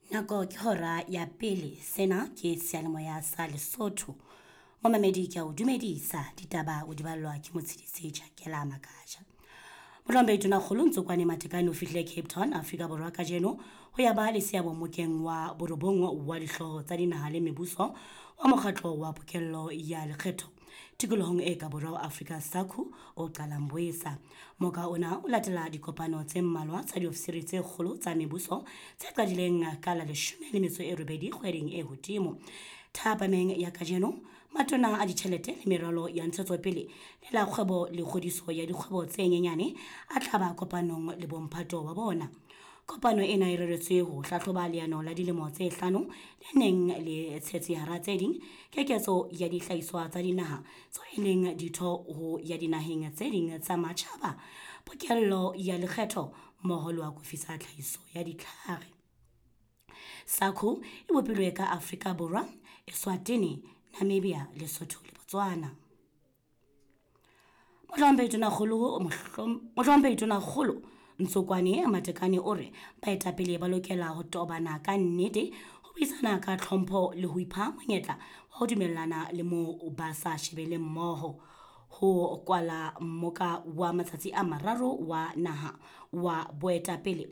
Nako ke hora ya pele sena ke sealemoya sa Lesotho. Momamedi ke o dumedisa ditaba o di ballwa ke motshedisi Tjhakela Makaja. Motlombe tuna khuluntsho kwane matekane o fihlile Cape Town Afrika Borwa ka jeno ho ya ba le seabo mokeng wa borobong wa dihloho tsa dinaha le mebuso wa mokgatlo wa pokello ya lekgetho tikolohong e ka borwa Afrika SACU o qalang boesa moka ona o latela dikopano tse mmalwa tsa diofisiri tse kgolo tsa mebuso tse qadileng ka la 18 kgweding e hodimo thapameng ya kajeno matona a ditjhelete le meralo ya ntshetsopele le la kgwebo le kgodiso ya dikgwebo tse nyenyane a tlaba kopanong le bomphato wa bona. Kopano ena e reretswe ho hlahloba leano la dilemo tse 5 le neng le tshetsihara tse ding keketso ya dihlahiswa tsa dinaha tso eleng ditho ho ya dinaheng tse ding tsa matjhaba pokello ya lekgetho moholo wa kufisa tlhahiso ya ditlhare. SACU e bopilwe ka Afrika Borwa, Eswatini, Namibia, Lesotho le Botswana. Motlombe tona kholo Ntsokwane matekane ore baetapele ba lokela ho tobana ka nnete ho buisana ka tlhompho le ho ipha monyetla wa ho dumellana le mo ba sa shebele mmoho ho kwala mmoka wa matsatsi a mararo wa naha wa boetapele